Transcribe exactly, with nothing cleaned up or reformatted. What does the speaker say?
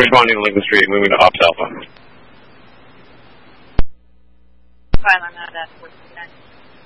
responding to Lincoln Street, moving to Ops Alpha. Fine, I'm not at